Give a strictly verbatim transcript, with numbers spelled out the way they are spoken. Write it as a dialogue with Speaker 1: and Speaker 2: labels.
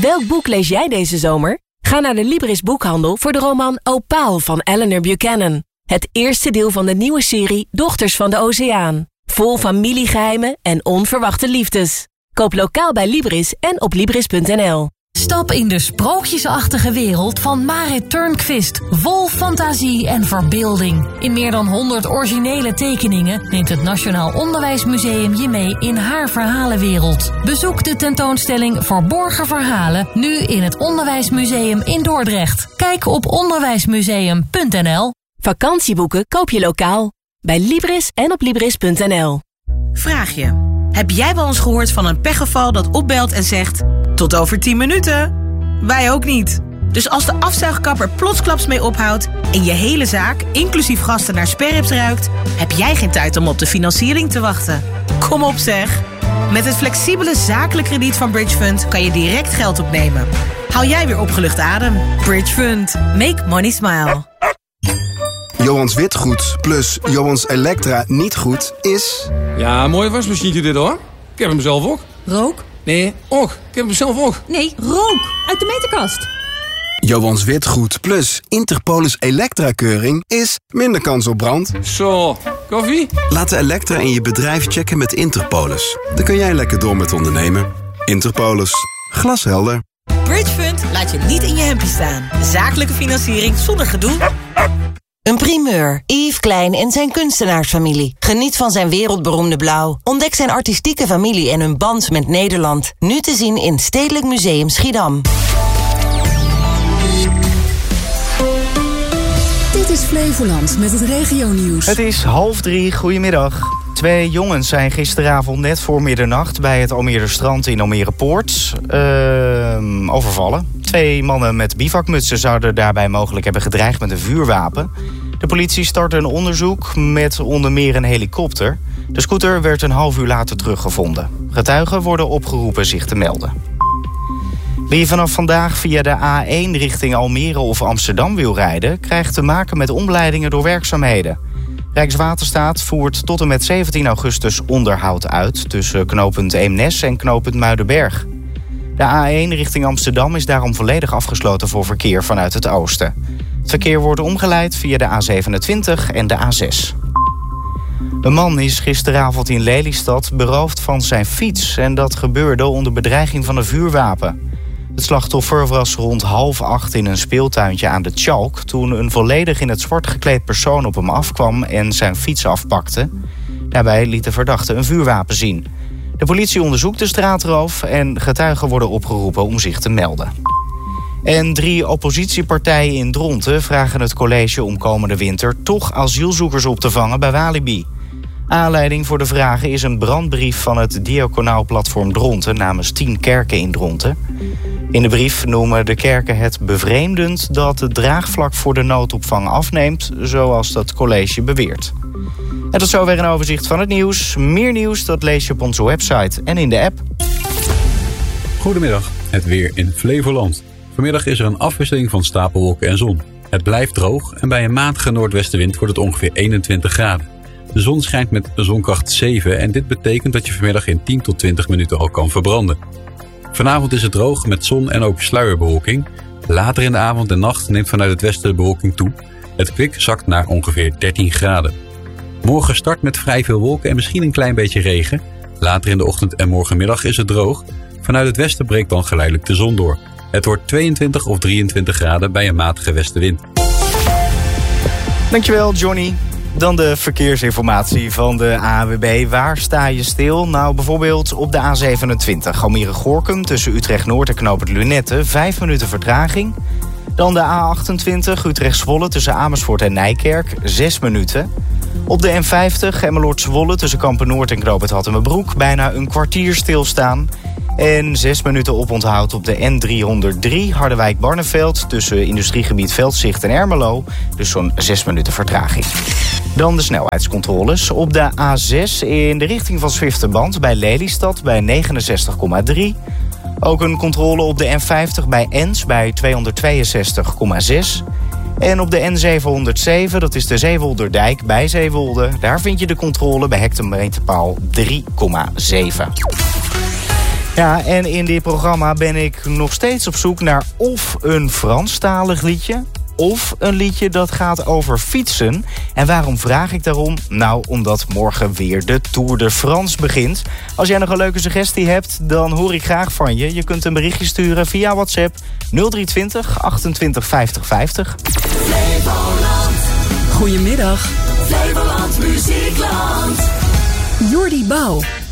Speaker 1: Welk boek lees jij deze zomer? Ga naar de Libris boekhandel voor de roman Opaal van Eleanor Buchanan. Het eerste deel van de nieuwe serie Dochters van de Oceaan. Vol familiegeheimen en onverwachte liefdes. Koop lokaal bij Libris en op Libris punt n l.
Speaker 2: Stap in de sprookjesachtige wereld van Marit Turnquist. Vol fantasie en verbeelding. In meer dan honderd originele tekeningen neemt het Nationaal Onderwijsmuseum je mee in haar verhalenwereld. Bezoek de tentoonstelling Verborgen Verhalen nu in het Onderwijsmuseum in Dordrecht. Kijk op onderwijsmuseum punt n l.
Speaker 1: Vakantieboeken koop je lokaal. Bij Libris en op Libris punt n l.
Speaker 3: Vraag je. Heb jij wel eens gehoord van een pechgeval dat opbelt en zegt... tot over tien minuten? Wij ook niet. Dus als de afzuigkapper plotsklaps mee ophoudt... en je hele zaak, inclusief gasten, naar sperrips ruikt... heb jij geen tijd om op de financiering te wachten. Kom op zeg. Met het flexibele zakelijk krediet van Bridge Fund... kan je direct geld opnemen. Haal jij weer opgelucht adem. Bridge Fund. Make money smile.
Speaker 4: Johans Witgoed plus Johans Elektra niet goed is...
Speaker 5: Ja, mooi wasmachientje dit hoor. Ik heb hem zelf ook.
Speaker 6: Rook?
Speaker 5: Nee, och. Ik heb hem zelf ook.
Speaker 6: Nee, rook. Uit de meterkast.
Speaker 4: Johans Witgoed plus Interpolis Elektra-keuring is minder kans op brand.
Speaker 5: Zo, koffie?
Speaker 4: Laat de Elektra in je bedrijf checken met Interpolis. Dan kun jij lekker door met ondernemen. Interpolis. Glashelder.
Speaker 3: Bridge Fund laat je niet in je hempje staan. Zakelijke financiering zonder gedoe.
Speaker 7: Een primeur. Yves Klein en zijn kunstenaarsfamilie. Geniet van zijn wereldberoemde blauw. Ontdek zijn artistieke familie en hun band met Nederland. Nu te zien in Stedelijk Museum Schiedam.
Speaker 8: Dit is Flevoland met het regionieuws.
Speaker 9: Het is half drie, goedemiddag. Twee jongens zijn gisteravond net voor middernacht bij het Almeerderstrand in Almere Poort uh, overvallen. Twee mannen met bivakmutsen zouden daarbij mogelijk hebben gedreigd met een vuurwapen. De politie startte een onderzoek met onder meer een helikopter. De scooter werd een half uur later teruggevonden. Getuigen worden opgeroepen zich te melden. Wie je vanaf vandaag via de A één richting Almere of Amsterdam wil rijden, krijgt te maken met omleidingen door werkzaamheden. Rijkswaterstaat voert tot en met zeventien augustus onderhoud uit tussen knooppunt Eemnes en knooppunt Muidenberg. De A één richting Amsterdam is daarom volledig afgesloten voor verkeer vanuit het oosten. Het verkeer wordt omgeleid via de A zevenentwintig en de A zes. Een man is gisteravond in Lelystad beroofd van zijn fiets en dat gebeurde onder bedreiging van een vuurwapen. Het slachtoffer was rond half acht in een speeltuintje aan de Tjalk toen een volledig in het zwart gekleed persoon op hem afkwam en zijn fiets afpakte. Daarbij liet de verdachte een vuurwapen zien. De politie onderzoekt de straatroof en getuigen worden opgeroepen om zich te melden. En drie oppositiepartijen in Dronten vragen het college om komende winter toch asielzoekers op te vangen bij Walibi. Aanleiding voor de vragen is een brandbrief van het Diaconaal Platform Dronten namens tien kerken in Dronten. In de brief noemen de kerken het bevreemdend dat het draagvlak voor de noodopvang afneemt, zoals dat college beweert. En tot zover een overzicht van het nieuws. Meer nieuws dat lees je op onze website en in de app.
Speaker 10: Goedemiddag, het weer in Flevoland. Vanmiddag is er een afwisseling van stapelwolken en zon. Het blijft droog en bij een matige noordwestenwind wordt het ongeveer eenentwintig graden. De zon schijnt met zonkracht zeven en dit betekent dat je vanmiddag in tien tot twintig minuten al kan verbranden. Vanavond is het droog met zon en ook sluierbewolking. Later in de avond en nacht neemt vanuit het westen de bewolking toe. Het kwik zakt naar ongeveer dertien graden. Morgen start met vrij veel wolken en misschien een klein beetje regen. Later in de ochtend en morgenmiddag is het droog. Vanuit het westen breekt dan geleidelijk de zon door. Het wordt tweeëntwintig of drieëntwintig graden bij een matige westenwind.
Speaker 9: Dankjewel, Johnny. Dan de verkeersinformatie van de A N W B. Waar sta je stil? Nou, bijvoorbeeld op de A zevenentwintig. Almere-Goorkum tussen Utrecht-Noord en knooppunt Lunette. Vijf minuten vertraging. Dan de A achtentwintig Utrecht-Zwolle tussen Amersfoort en Nijkerk. Zes minuten. Op de N vijftig Emmeloord-Zwolle tussen Kampen-Noord en knooppunt Hattemerbroek. Bijna een kwartier stilstaan. En zes minuten oponthoud op de N driehonderddrie Harderwijk-Barneveld tussen industriegebied Veldzicht en Ermelo. Dus zo'n zes minuten vertraging. Dan de snelheidscontroles. Op de A zes in de richting van Zwifterband bij Lelystad bij negenenzestig komma drie. Ook een controle op de N vijftig bij Ens bij tweehonderdtweeënzestig komma zes. En op de N zevenhonderdzeven, dat is de Zeewolderdijk bij Zeewolde. Daar vind je de controle bij hectometerpaal drie komma zeven. Ja, en in dit programma ben ik nog steeds op zoek naar of een Franstalig liedje, of een liedje dat gaat over fietsen. En waarom vraag ik daarom? Nou, omdat morgen weer de Tour de France begint. Als jij nog een leuke suggestie hebt, dan hoor ik graag van je. Je kunt een berichtje sturen via WhatsApp nul drie twintig achtentwintig vijftig vijftig.
Speaker 8: Flevoland. Goedemiddag. Flevoland Muziekland. Jordi Bouw.